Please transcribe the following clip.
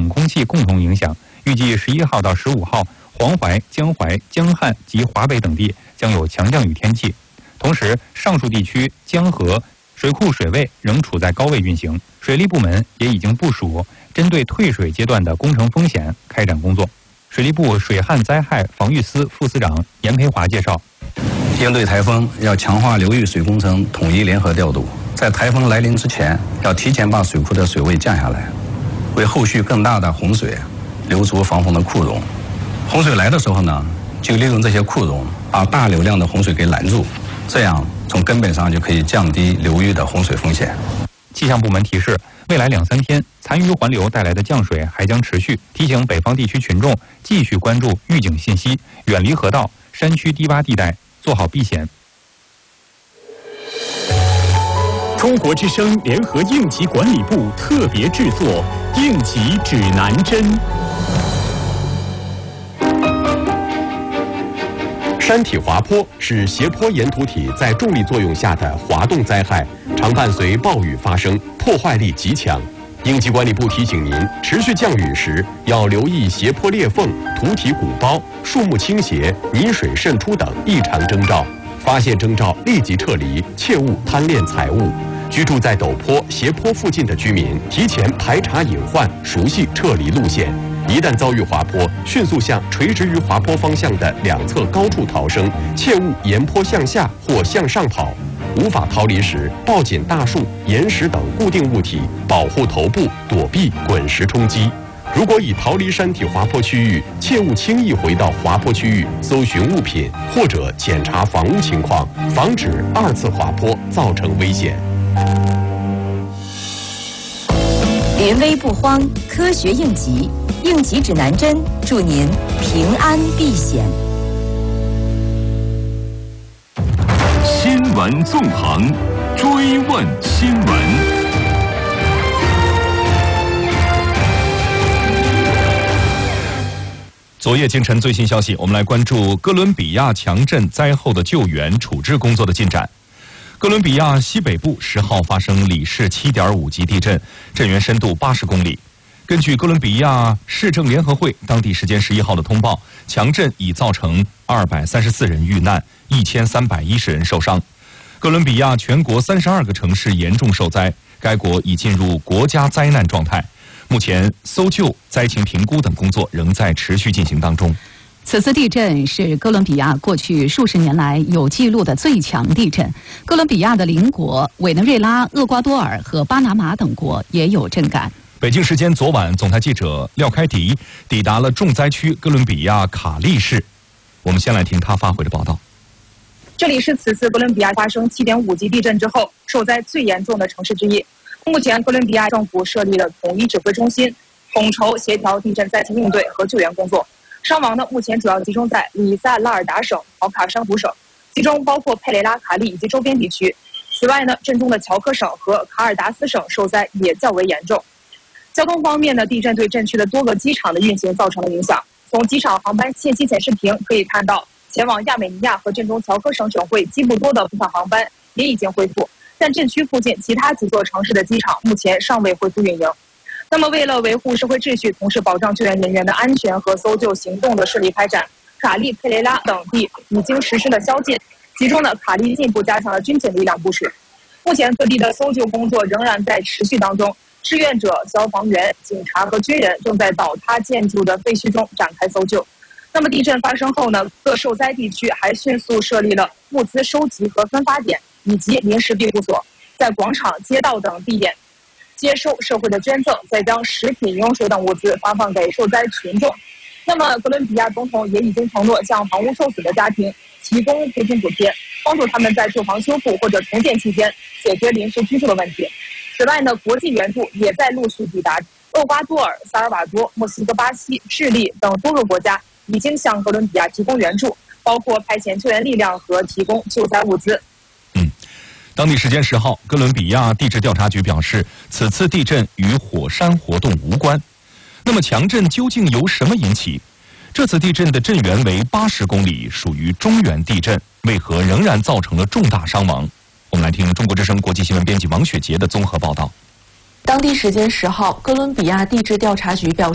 冷空气共同影响，预计11号到15号，黄淮、江淮、江汉及华北等地将有强降雨天气。同时，上述地区江河水库水位仍处在高位运行，水利部门也已经部署针对退水阶段的工程风险开展工作。水利部水旱灾害防御司副司长严培华介绍， 应对台风，要强化流域水工程统一联合调度，在台风来临之前，要提前把水库的水位降下来，为后续更大的洪水留出防洪的库容。洪水来的时候呢，就利用这些库容，把大流量的洪水给拦住，这样从根本上就可以降低流域的洪水风险。 气象部门提示，未来2-3天，残余环流带来的降水还将持续，提醒北方地区群众继续关注预警信息，远离河道、山区低洼地带，做好避险。 中国之声联合应急管理部特别制作《应急指南针》。山体滑坡是斜坡岩土体在重力作用下的滑动灾害，常伴随暴雨发生，破坏力极强。应急管理部提醒您，持续降雨时要留意斜坡裂缝、土体鼓包、树木倾斜、泥水渗出等异常征兆，发现征兆立即撤离，切勿贪恋财物。居住在陡坡、斜坡附近的居民，提前排查隐患，熟悉撤离路线。一旦遭遇滑坡，迅速向垂直于滑坡方向的两侧高处逃生，切勿沿坡向下或向上跑。无法逃离时，抱紧大树、岩石等固定物体，保护头部，躲避滚石冲击。如果已逃离山体滑坡区域，切勿轻易回到滑坡区域搜寻物品或者检查房屋情况，防止2次滑坡造成危险。 临危不慌，科学应急，应急指南针，祝您平安避险。 新闻纵横，追问新闻。昨夜今晨最新消息，我们来关注哥伦比亚强震灾后的救援处置工作的进展。哥伦比亚西北部10号发生里氏7.5级地震，震源深度80公里。根据哥伦比亚市政联合会当地时间11号的通报，强震已造成234人遇难，1310人受伤。哥伦比亚全国32个城市严重受灾，该国已进入国家灾难状态。目前搜救、灾情评估等工作仍在持续进行当中。 此次地震是哥伦比亚过去数十年来有记录的最强地震。哥伦比亚的邻国委内瑞拉、厄瓜多尔和巴拿马等国也有震感。 北京时间昨晚，总台记者廖开迪抵达了重灾区哥伦比亚卡利市。我们先来听他发回的报道。 这里是此次哥伦比亚发生7.5级地震之后受灾最严重的城市之一。目前，哥伦比亚政府设立了统一指挥中心，统筹协调地震灾情应对和救援工作。伤亡呢，目前主要集中在里萨拉尔达省、考卡山湖省，其中包括佩雷拉卡利以及周边地区。此外呢，震中的乔科省和卡尔达斯省受灾也较为严重。交通方面呢，地震对震区的多个机场的运行造成了影响。从机场航班信息显示屏可以看到，前往亚美尼亚和震中乔科省省会基布多的部分航班也已经恢复，但震区附近其他几座城市的机场目前尚未恢复运营。那么，为了维护社会秩序，同时保障救援人员的安全和搜救行动的顺利开展，卡利、佩雷拉等地已经实施了宵禁。其中呢，卡利进一步加强了军警力量部署。目前各地的搜救工作仍然在持续当中，志愿者、消防员、警察和军人正在倒塌建筑的废墟中展开搜救。那么地震发生后呢，各受灾地区还迅速设立了物资收集和分发点以及临时庇护所，在广场、街道等地点接收社会的捐赠，再将食品、饮用水等物资发放给受灾群众。那么，哥伦比亚总统也已经承诺向房屋受损的家庭提供资金补贴，帮助他们在住房修复或者重建期间解决临时居住的问题。此外呢，国际援助也在陆续抵达。厄瓜多尔、萨尔瓦多、墨西哥、巴西、智利等多个国家已经向哥伦比亚提供援助，包括派遣救援力量和提供救灾物资。 当地时间10号，哥伦比亚地质调查局表示，此次地震与火山活动无关。那么强震究竟由什么引起？这次地震的震源为80公里，属于中原地震，为何仍然造成了重大伤亡？我们来听中国之声国际新闻编辑王雪杰的综合报道。 当地时间10号，哥伦比亚地质调查局表示，